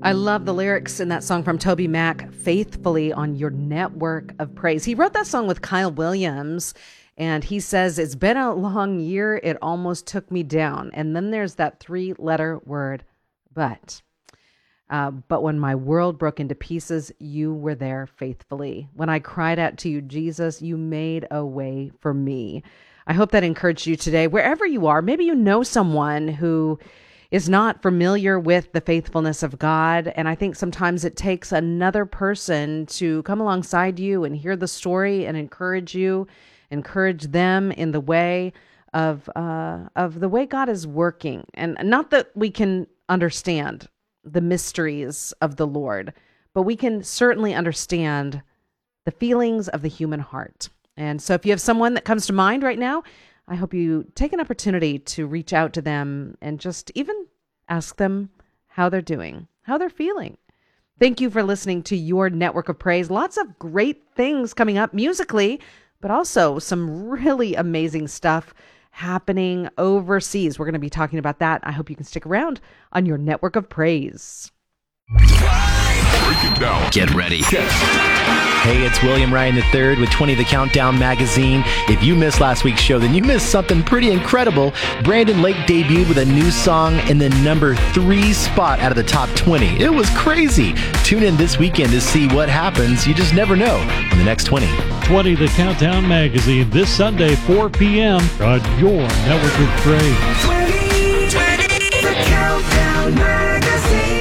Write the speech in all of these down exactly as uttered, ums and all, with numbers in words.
I love the lyrics in that song from Toby Mac, Faithfully on Your Network of Praise. He wrote that song with Kyle Williams, and he says, it's been a long year, it almost took me down. And then there's that three-letter word, but. Uh, but when my world broke into pieces, you were there faithfully. When I cried out to you, Jesus, you made a way for me. I hope that encouraged you today, wherever you are. Maybe you know someone who is not familiar with the faithfulness of God. And I think sometimes it takes another person to come alongside you and hear the story and encourage you, encourage them in the way of uh, of the way God is working. And not that we can understand the mysteries of the Lord, but we can certainly understand the feelings of the human heart. And so if you have someone that comes to mind right now, I hope you take an opportunity to reach out to them and just even ask them how they're doing, how they're feeling. Thank you for listening to Your Network of Praise. Lots of great things coming up musically, but also some really amazing stuff happening overseas. We're going to be talking about that. I hope you can stick around on Your Network of Praise. Break it down. Get ready. Hey, it's William Ryan the third with twenty The Countdown magazine. If you missed last week's show, then you missed something pretty incredible. Brandon Lake debuted with a new song in the number three spot out of the top twenty. It was crazy. Tune in this weekend to see what happens. You just never know on the next twenty. twenty The Countdown magazine this Sunday, four p.m. on Your Network of Praise. twenty, twenty The Countdown magazine.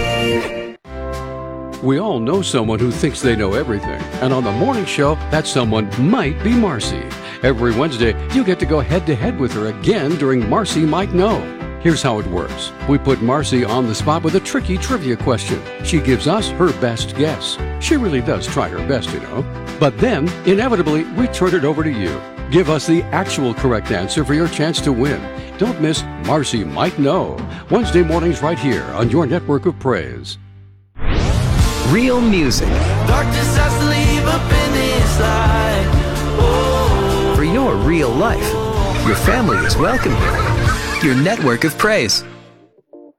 We all know someone who thinks they know everything, and on the morning show, that someone might be Marcy. Every Wednesday, you get to go head-to-head with her again during Marcy Might Know. Here's how it works. We put Marcy on the spot with a tricky trivia question. She gives us her best guess. She really does try her best, you know. But then, inevitably, we turn it over to you. Give us the actual correct answer for your chance to win. Don't miss Marcy Might Know. Wednesday mornings right here on Your Network of Praise. Real music. Darkness has to leave up in this light. Oh, For your real life. Your family is welcome here. Your Network of Praise.